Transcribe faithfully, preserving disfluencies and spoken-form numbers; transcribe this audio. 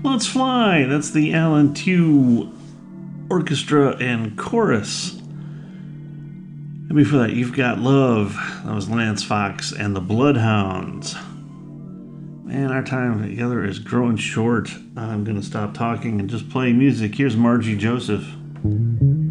Let's Fly. That's the Alan Tew Orchestra and Chorus. And before that, You've Got Love. That was Lance Fox and the Bloodhounds. Man, our time together is growing short. I'm going to stop talking and just play music. Here's Margie Joseph.